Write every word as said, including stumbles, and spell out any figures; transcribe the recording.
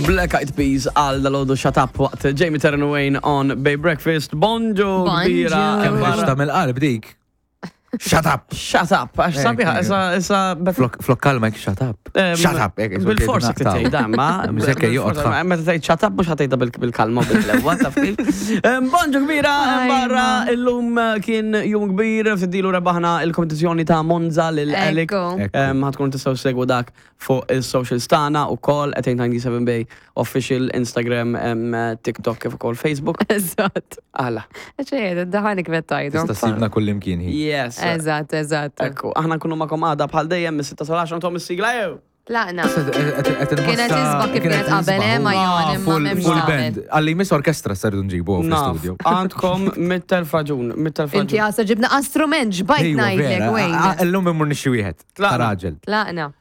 Black Eyed Peas għal dal-għodu Shut Up waqt Jamie Terran Wayne on Bay Breakfast. Bonġu kbira. Għemmex ta' mel-qalb dik. Shut up! Shut up! Għax sabiħa, issa... Flok kalma jek shut up. Shut up! Bil-forsa k-tejt, damma. Mżekka juqotħa. Meta tejt shut up, mux ħatejta bil-kalma u bil-lewa, taf kif. Bonġu kbira, barra, illum kien jum kbir, f'tiddilu rebaħna il-kompetizjoni ta' Monza l-Elik. Ħatkun tistaw segwu dak fuq il-social stana u call at ninety-seven Bay official Instagram, TikTok, kif ukoll Facebook. Eżatt. Għala. ċejed, daħanik vettajdu. Tista' sibna kullim kien hi. Yes. Eżatt, eżatt. Ekku, aħna nkunu ma'kom għada bħal dejjem mis-sitta sal għaxra ntom is-sigla jew. Laqna. Kienet izba kif kienet qabel, ma jgħan imma memx full band. Għalli mis orkestra sardu nġibu fil-studio. Għandkom mit-telf raġun, mit-telf raġun. Inti għasa ġibna strument ġbajt najdlek, wejn. L-lum immur nixi wieħed. Ta' raġel. Laqna.